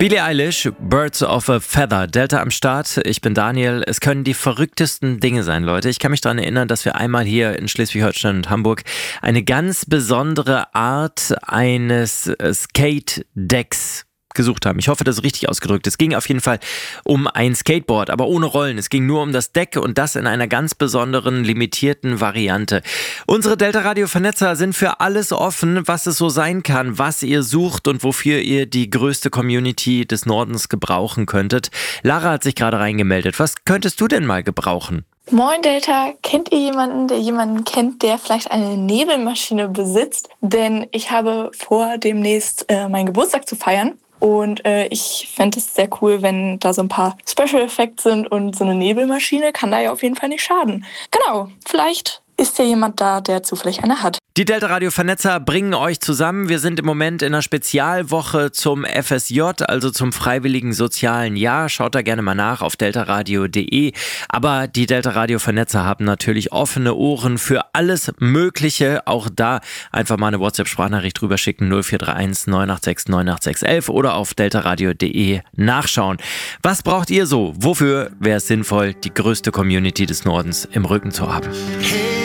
Billie Eilish, Birds of a Feather, Delta am Start. Ich bin Daniel. Es können die verrücktesten Dinge sein, Leute. Ich kann mich daran erinnern, dass wir einmal hier in Schleswig-Holstein und Hamburg eine ganz besondere Art eines Skate-Decks gesucht haben. Ich hoffe, das ist richtig ausgedrückt. Es ging auf jeden Fall um ein Skateboard, aber ohne Rollen. Es ging nur um das Deck und das in einer ganz besonderen, limitierten Variante. Unsere Delta-Radio-Vernetzer sind für alles offen, was es so sein kann, was ihr sucht und wofür ihr die größte Community des Nordens gebrauchen könntet. Lara hat sich gerade reingemeldet. Was könntest du denn mal gebrauchen? Moin Delta, kennt ihr jemanden, der jemanden kennt, der vielleicht eine Nebelmaschine besitzt? Denn ich habe vor, demnächst meinen Geburtstag zu feiern. Und ich fände es sehr cool, wenn da so ein paar Special Effects sind und so eine Nebelmaschine kann da ja auf jeden Fall nicht schaden. Genau, vielleicht ist ja jemand da, der zufällig eine hat. Die Delta-Radio-Vernetzer bringen euch zusammen. Wir sind im Moment in einer Spezialwoche zum FSJ, also zum Freiwilligen Sozialen Jahr. Schaut da gerne mal nach auf deltaradio.de. Aber die Delta-Radio-Vernetzer haben natürlich offene Ohren für alles Mögliche. Auch da einfach mal eine WhatsApp-Sprachnachricht drüber schicken, 0431 986 98611 oder auf deltaradio.de nachschauen. Was braucht ihr so? Wofür wäre es sinnvoll, die größte Community des Nordens im Rücken zu haben?